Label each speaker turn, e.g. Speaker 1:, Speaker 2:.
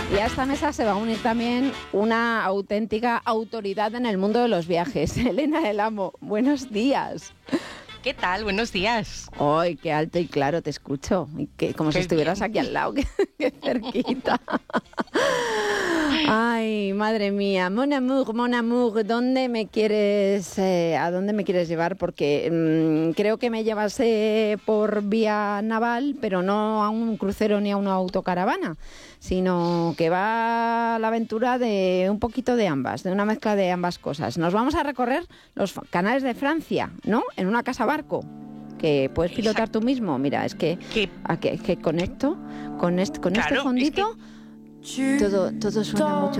Speaker 1: Y a esta mesa se va a unir también una auténtica autoridad en el mundo de los viajes. Elena del Amo, buenos días.
Speaker 2: ¿Qué tal? Buenos días.
Speaker 1: ¡Ay, qué alto y claro te escucho! Como si estuvieras aquí al lado, qué cerquita. Ay, madre mía. Mon amour, ¿dónde me quieres, a dónde me quieres llevar? Porque creo que me llevas por vía naval, pero no a un crucero ni a una autocaravana, sino que va la aventura de un poquito de ambas, de una mezcla de ambas cosas. Nos vamos a recorrer los canales de Francia, ¿no? En una casa barco que puedes pilotar tú mismo. Mira, es que conecto con este fondito. Todo suena mucho